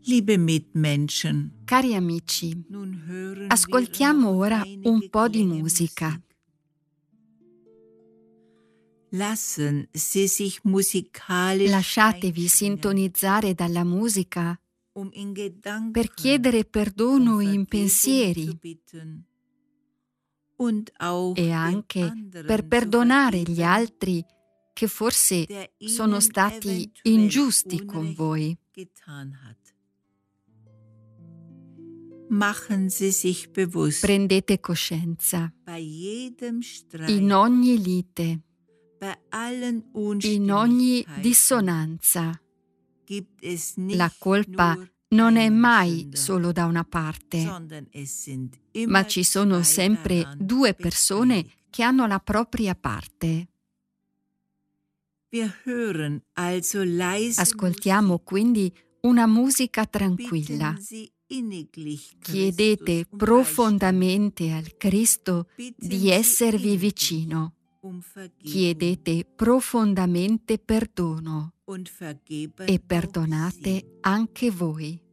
Liebe Mitmenschen, Cari amici, nun hören ascoltiamo wir ora einige un po' di Klänge musica. Musik. Lassen Sie sich musikalisch Lasciatevi einstimmen, sintonizzare dalla musica um in Gedanken per chiedere perdono in Vergebung pensieri zu bitten und auch e den anche anderen per zu perdonare gli vergeben, altri che forse der sono ihnen stati eventuell ingiusti con Unrecht voi. getan hat. Machen Sie sich bewusst, Prendete coscienza, bei jedem Streit, in ogni lite, bei allen in ogni Unstimmigkeiten dissonanza, gibt es la nicht colpa nur non è einen mai Sünder, solo da una parte, sondern es sind ma immer ci sono zwei sempre daran due persone beteiligt. che hanno la propria parte. Wir hören also leise Ascoltiamo Musik, quindi una musica tranquilla. bitten Sie inniglich Chiedete Christus um Beistand, profondamente al Cristo bitten di Sie esservi inniglich vicino. um Vergebung Chiedete profondamente perdono und vergeben e auch perdonate Sie. anche voi.